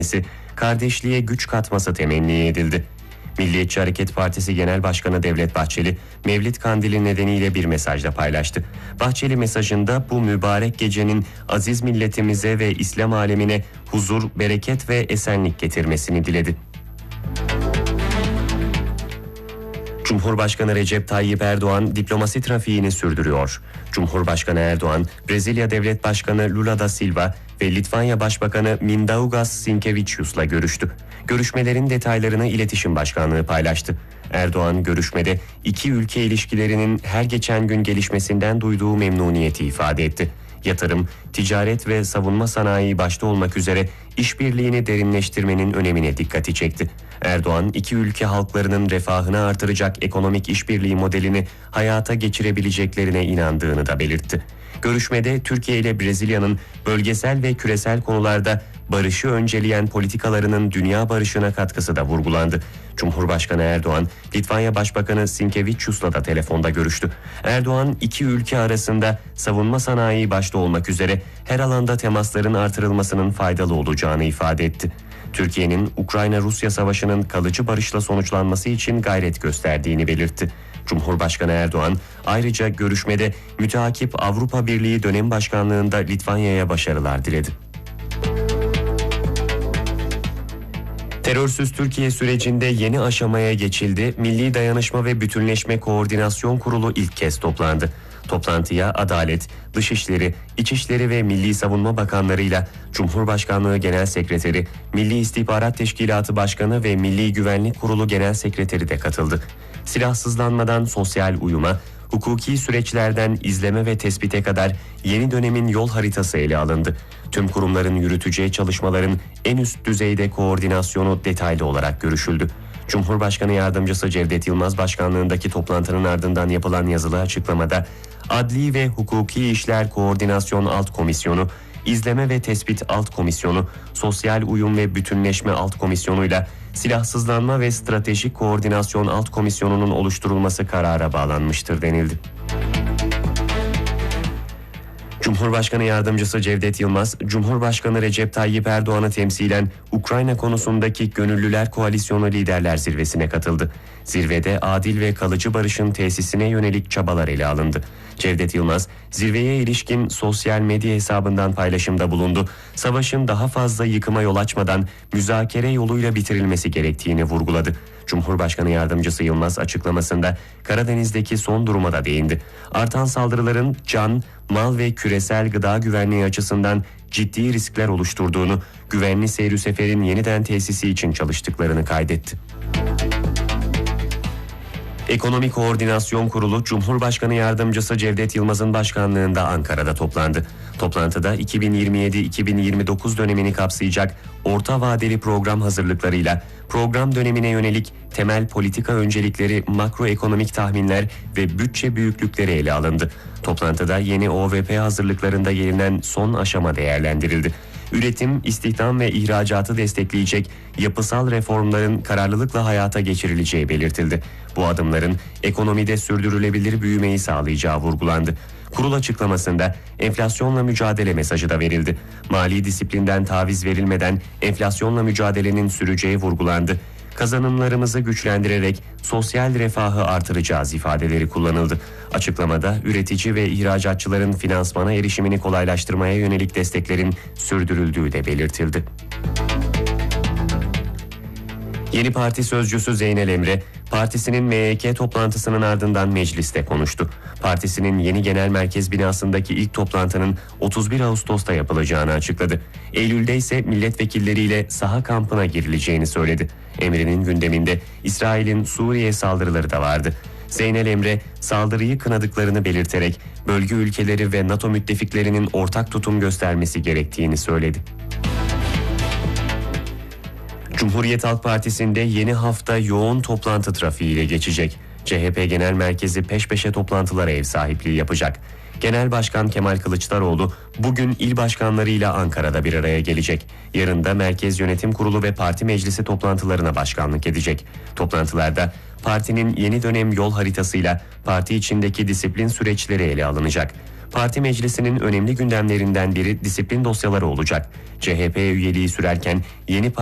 kardeşliğe güç katması temenni edildi. Milliyetçi Hareket Partisi Genel Başkanı Devlet Bahçeli, Mevlid Kandili nedeniyle bir mesajla paylaştı. Bahçeli mesajında bu mübarek gecenin aziz milletimize ve İslam alemine huzur, bereket ve esenlik getirmesini diledi. Cumhurbaşkanı Recep Tayyip Erdoğan diplomasi trafiğini sürdürüyor. Cumhurbaşkanı Erdoğan, Brezilya Devlet Başkanı Lula da Silva ve Litvanya Başbakanı Mindaugas Sinkevičius'la görüştü. Görüşmelerin detaylarını İletişim Başkanlığı paylaştı. Erdoğan görüşmede iki ülke ilişkilerinin her geçen gün gelişmesinden duyduğu memnuniyeti ifade etti. Yatırım, ticaret ve savunma sanayi başta olmak üzere işbirliğini derinleştirmenin önemine dikkati çekti. Erdoğan, iki ülke halklarının refahını artıracak ekonomik işbirliği modelini hayata geçirebileceklerine inandığını da belirtti. Görüşmede Türkiye ile Brezilya'nın bölgesel ve küresel konularda barışı önceleyen politikalarının dünya barışına katkısı da vurgulandı. Cumhurbaşkanı Erdoğan, Litvanya Başbakanı Sinkevičius'la da telefonda görüştü. Erdoğan, iki ülke arasında savunma sanayi başta olmak üzere her alanda temasların artırılmasının faydalı olacağını ifade etti. Türkiye'nin Ukrayna-Rusya savaşının kalıcı barışla sonuçlanması için gayret gösterdiğini belirtti. Cumhurbaşkanı Erdoğan ayrıca görüşmede müteakip Avrupa Birliği dönem başkanlığında Litvanya'ya başarılar diledi. Terörsüz Türkiye sürecinde yeni aşamaya geçildi. Milli Dayanışma ve Bütünleşme Koordinasyon Kurulu ilk kez toplandı. Toplantıya Adalet, Dışişleri, İçişleri ve Milli Savunma Bakanlarıyla Cumhurbaşkanlığı Genel Sekreteri, Milli İstihbarat Teşkilatı Başkanı ve Milli Güvenlik Kurulu Genel Sekreteri de katıldı. Silahsızlanmadan sosyal uyuma, hukuki süreçlerden izleme ve tespite kadar yeni dönemin yol haritası ele alındı. Tüm kurumların yürüteceği çalışmaların en üst düzeyde koordinasyonu detaylı olarak görüşüldü. Cumhurbaşkanı Yardımcısı Cevdet Yılmaz başkanlığındaki toplantının ardından yapılan yazılı açıklamada, Adli ve Hukuki İşler Koordinasyon Alt Komisyonu, İzleme ve Tespit Alt Komisyonu, Sosyal Uyum ve Bütünleşme Alt Komisyonu'yla Silahsızlanma ve Stratejik Koordinasyon Alt Komisyonu'nun oluşturulması karara bağlanmıştır denildi. Cumhurbaşkanı Yardımcısı Cevdet Yılmaz, Cumhurbaşkanı Recep Tayyip Erdoğan'ı temsilen Ukrayna konusundaki Gönüllüler Koalisyonu Liderler Zirvesi'ne katıldı. Zirvede adil ve kalıcı barışın tesisine yönelik çabalar ele alındı. Cevdet Yılmaz, zirveye ilişkin sosyal medya hesabından paylaşımda bulundu. Savaşın daha fazla yıkıma yol açmadan müzakere yoluyla bitirilmesi gerektiğini vurguladı. Cumhurbaşkanı Yardımcısı Yılmaz açıklamasında Karadeniz'deki son duruma da değindi. Artan saldırıların can, mal ve küresel gıda güvenliği açısından ciddi riskler oluşturduğunu, güvenli seyir seferin yeniden tesisi için çalıştıklarını kaydetti. Ekonomi Koordinasyon Kurulu, Cumhurbaşkanı Yardımcısı Cevdet Yılmaz'ın başkanlığında Ankara'da toplandı. Toplantıda 2027-2029 dönemini kapsayacak orta vadeli program hazırlıklarıyla program dönemine yönelik temel politika öncelikleri, makroekonomik tahminler ve bütçe büyüklükleri ele alındı. Toplantıda yeni OVP hazırlıklarında gelinen son aşama değerlendirildi. Üretim, istihdam ve ihracatı destekleyecek yapısal reformların kararlılıkla hayata geçirileceği belirtildi. Bu adımların ekonomide sürdürülebilir büyümeyi sağlayacağı vurgulandı. Kurul açıklamasında enflasyonla mücadele mesajı da verildi. Mali disiplinden taviz verilmeden enflasyonla mücadelenin süreceği vurgulandı. Kazanımlarımızı güçlendirerek sosyal refahı artıracağız ifadeleri kullanıldı. Açıklamada üretici ve ihracatçıların finansmana erişimini kolaylaştırmaya yönelik desteklerin sürdürüldüğü de belirtildi. Yeni Parti sözcüsü Zeynel Emre, partisinin MYK toplantısının ardından mecliste konuştu. Partisinin yeni genel merkez binasındaki ilk toplantının 31 Ağustos'ta yapılacağını açıkladı. Eylül'de ise milletvekilleriyle saha kampına girileceğini söyledi. Emre'nin gündeminde İsrail'in Suriye saldırıları da vardı. Zeynel Emre saldırıyı kınadıklarını belirterek bölge ülkeleri ve NATO müttefiklerinin ortak tutum göstermesi gerektiğini söyledi. Cumhuriyet Halk Partisi'nde yeni hafta yoğun toplantı trafiğiyle geçecek. CHP Genel Merkezi peş peşe toplantılara ev sahipliği yapacak. Genel Başkan Kemal Kılıçdaroğlu bugün il başkanlarıyla Ankara'da bir araya gelecek. Yarın da Merkez Yönetim Kurulu ve Parti Meclisi toplantılarına başkanlık edecek. Toplantılarda partinin yeni dönem yol haritasıyla parti içindeki disiplin süreçleri ele alınacak. Parti meclisinin önemli gündemlerinden biri disiplin dosyaları olacak. CHP üyeliği sürerken yeni